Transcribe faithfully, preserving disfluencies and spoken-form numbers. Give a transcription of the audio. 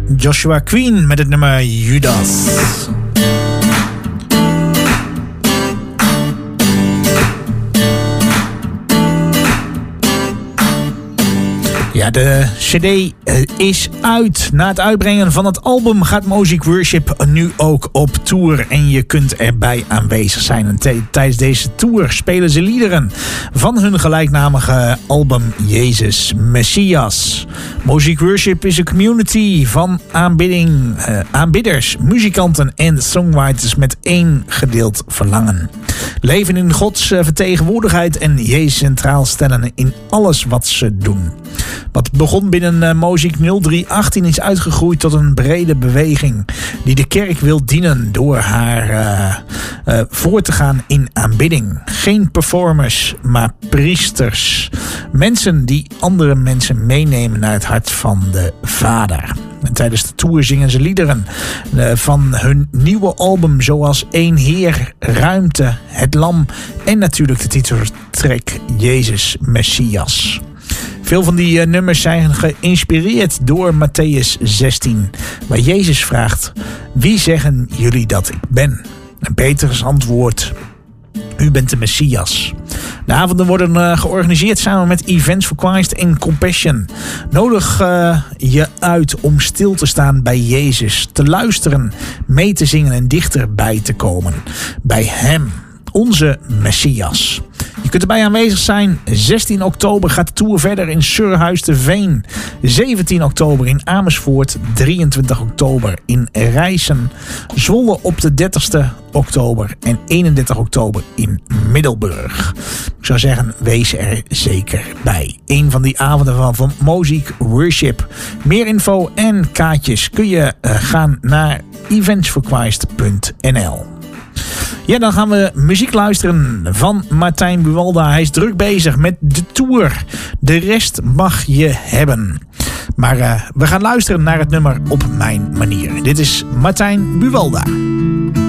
Joshua Queen met het nummer Judas. Ja, de cd is uit. Na het uitbrengen van het album gaat Mosaic Worship nu ook op tour. En je kunt erbij aanwezig zijn. En t- tijdens deze tour spelen ze liederen van hun gelijknamige album Jezus Messias. Mosaic Worship is een community van aanbidding, uh, aanbidders, muzikanten en songwriters met één gedeeld verlangen. Leven in Gods vertegenwoordigheid en Jezus centraal stellen in alles wat ze doen. Wat begon binnen uh, Mosaic nul drie achttien is uitgegroeid tot een brede beweging die de kerk wil dienen door haar uh, uh, voor te gaan in aanbidding. Geen performers, maar priesters. Mensen die andere mensen meenemen naar het hart van de Vader. En tijdens de tour zingen ze liederen uh, van hun nieuwe album zoals Eén Heer, Ruimte, Het Lam en natuurlijk de titeltrack Jezus Messias. Veel van die uh, nummers zijn geïnspireerd door Mattheüs zestien, waar Jezus vraagt: wie zeggen jullie dat ik ben? En Petrus antwoordt: u bent de Messias. De avonden worden uh, georganiseerd samen met Events for Christ en Compassion. Nodig uh, je uit om stil te staan bij Jezus, te luisteren, mee te zingen en dichterbij te komen bij Hem, onze Messias. Je kunt erbij aanwezig zijn. zestien oktober gaat de tour verder in Surhuis te Veen. zeventien oktober in Amersfoort. drieëntwintig oktober in Rijssen. Zwolle op de dertigste oktober. En eenendertig oktober in Middelburg. Ik zou zeggen, wees er zeker bij. Een van die avonden van, van Mosaic Worship. Meer info en kaartjes kun je uh, gaan naar events for christ punt n l. Ja, dan gaan we muziek luisteren van Martijn Buwalda. Hij is druk bezig met de tour. De rest mag je hebben. Maar uh, we gaan luisteren naar het nummer Op Mijn Manier. Dit is Martijn Buwalda.